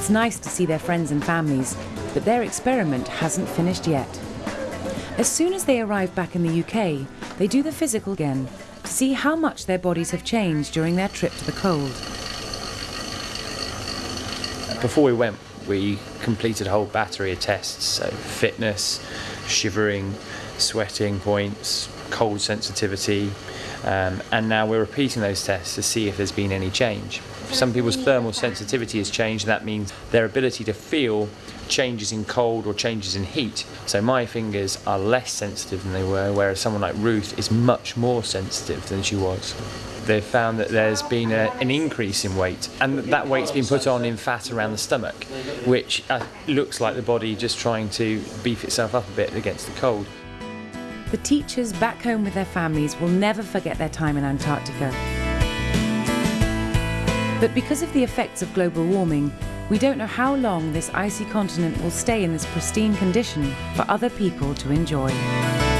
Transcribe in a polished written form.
It's nice to see their friends and families, but their experiment hasn't finished yet. As soon as they arrive back in the UK, they do the physical again to see how much their bodies have changed during their trip to the cold. Before we went, we completed a whole battery of tests, so fitness, shivering, sweating points, cold sensitivity, and now we're repeating those tests to see if there's been any change. Some people's thermal sensitivity has changed, and that means their ability to feel changes in cold or changes in heat. So my fingers are less sensitive than they were, whereas someone like Ruth is much more sensitive than she was. They've found that there's been an increase in weight, and that weight's been put on in fat around the stomach, which looks like the body just trying to beef itself up a bit against the cold. The teachers back home with their families will never forget their time in Antarctica. But because of the effects of global warming, we don't know how long this icy continent will stay in this pristine condition for other people to enjoy.